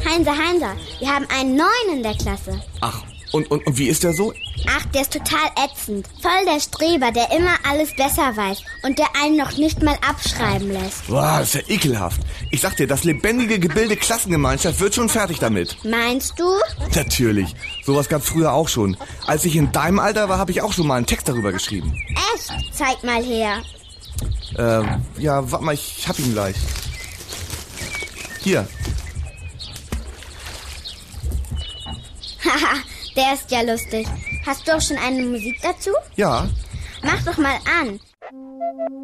Heinser, wir haben einen Neuen in der Klasse. Ach, und wie ist der so? Ach, der ist total ätzend. Voll der Streber, der immer alles besser weiß und der einen noch nicht mal abschreiben lässt. Boah, das ist ja ekelhaft. Ich sag dir, das lebendige Gebilde Klassengemeinschaft wird schon fertig damit. Meinst du? Natürlich. Sowas gab's früher auch schon. Als ich in deinem Alter war, habe ich auch schon mal einen Text darüber geschrieben. Echt? Zeig mal her. Ja, warte mal, ich hab ihn gleich. Hier. Haha, der ist ja lustig. Hast du auch schon eine Musik dazu? Ja. Mach doch mal an.